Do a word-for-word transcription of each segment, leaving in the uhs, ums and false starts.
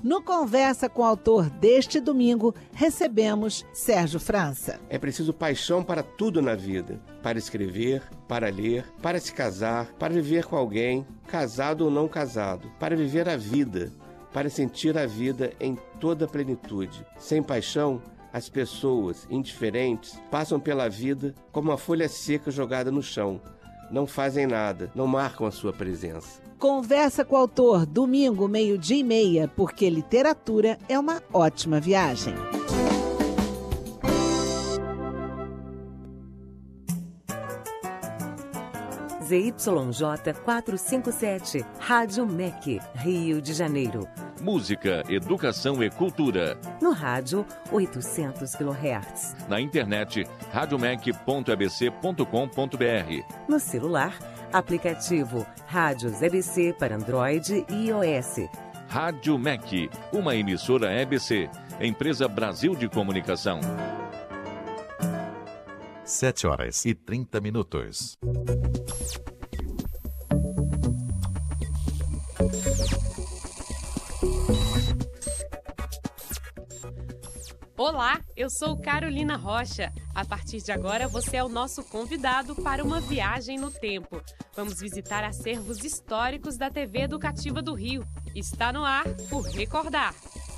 No Conversa com o Autor deste domingo, recebemos Sérgio França. É preciso paixão para tudo na vida. Para escrever, para ler, para se casar, para viver com alguém, casado ou não casado, para viver a vida, para sentir a vida em toda a plenitude. Sem paixão, as pessoas indiferentes passam pela vida como uma folha seca jogada no chão. Não fazem nada, não marcam a sua presença. Conversa com o Autor, domingo, meio-dia e meia, porque literatura é uma ótima viagem. Z Y J quatrocentos e cinquenta e sete, Rádio M E C, Rio de Janeiro. Música, educação e cultura. No rádio, oitocentos quilohertz. Na internet, radiomec ponto e b c ponto com ponto b r. No celular, aplicativo Rádios E B C para Android e iOS. Rádio M E C, uma emissora E B C, empresa Brasil de Comunicação. Sete horas e trinta minutos. Olá, eu sou Carolina Rocha. A partir de agora, você é o nosso convidado para uma viagem no tempo. Vamos visitar acervos históricos da T V Educativa do Rio. Está no ar por Recordar.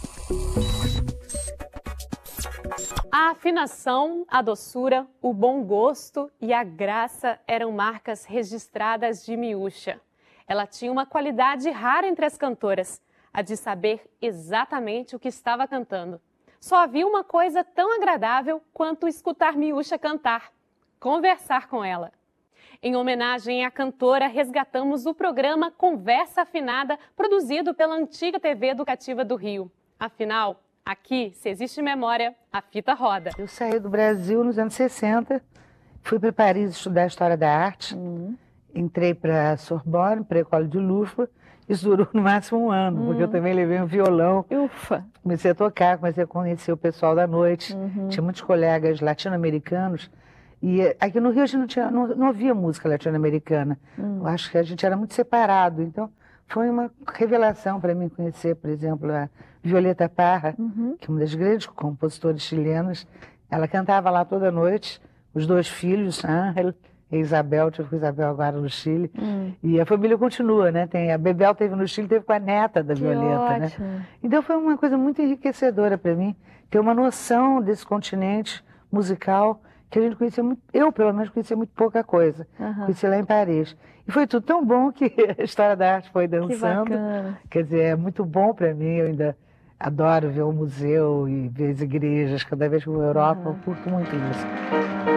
A afinação, a doçura, o bom gosto e a graça eram marcas registradas de Miúcha. Ela tinha uma qualidade rara entre as cantoras, a de saber exatamente o que estava cantando. Só havia uma coisa tão agradável quanto escutar Miúcha cantar, conversar com ela. Em homenagem à cantora, resgatamos o programa Conversa Afinada, produzido pela antiga T V Educativa do Rio. Afinal, aqui, se existe memória, a fita roda. Eu saí do Brasil nos anos sessenta, fui para Paris estudar História da Arte, uhum. Entrei para a Sorbonne, para a École de Louvre. Isso durou no máximo um ano, uhum. Porque eu também levei um violão. Ufa! Comecei a tocar, comecei a conhecer o pessoal da noite. Uhum. Tinha muitos colegas latino-americanos. E aqui no Rio a gente não, tinha, não, não havia música latino-americana. Uhum. Eu acho que a gente era muito separado. Então foi uma revelação para mim conhecer, por exemplo, a Violeta Parra, uhum. que é uma das grandes compositoras chilenas. Ela cantava lá toda noite, os dois filhos, Ángel e Isabel, tive com Isabel agora no Chile. Hum. E a família continua, né? Tem, a Bebel teve no Chile, teve com a neta da que Violeta, ótimo. Né? Então foi uma coisa muito enriquecedora para mim, ter uma noção desse continente musical que a gente conhecia muito, eu pelo menos conhecia muito pouca coisa. Uhum. Conheci lá em Paris. E foi tudo tão bom que a História da Arte foi dançando. Que bacana. Quer dizer, é muito bom para mim, eu ainda adoro ver o museu e ver as igrejas, cada vez que eu vou à Europa, uhum. Eu curto muito isso.